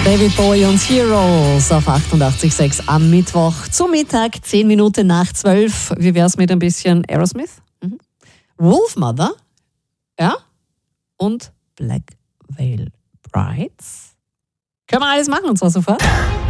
David Bowie und Heroes auf 88,6 am Mittwoch zum Mittag, 10 Minuten nach 12. Wie wär's mit ein bisschen Aerosmith? Wolfmother, ja, und Black Veil Brides. Können wir alles machen und zwar sofort.